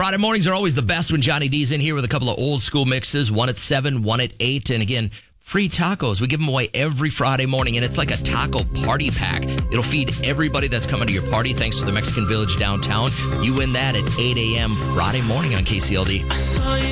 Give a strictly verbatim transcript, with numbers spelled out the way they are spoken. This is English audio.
Friday mornings are always the best when Johnny D's in here with a couple of old school mixes, one at seven, one at eight. And again, free tacos. We give them away every Friday morning, and it's like a taco party pack. It'll feed everybody that's coming to your party thanks to the Mexican Village downtown. You win that at eight a.m. Friday morning on K C L D.